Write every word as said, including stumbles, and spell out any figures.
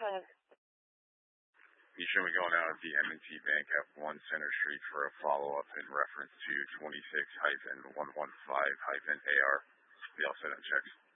Thanks. You should be going out at the M and T Bank at one Center Street for a follow-up in reference to twenty-six one one five A R. Be all set on checks.